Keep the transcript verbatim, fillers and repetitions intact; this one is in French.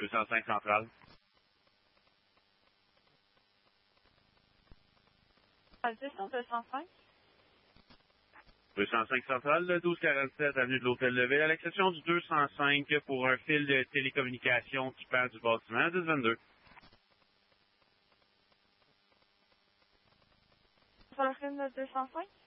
deux cent cinq centrale. deux cent cinq. deux cent cinq centrale, douze quarante-sept avenue de l'Hôtel de Ville, à l'exception du deux cent cinq pour un fil de télécommunication qui part du bâtiment dix vingt-deux. Sur le fil de deux cent cinq?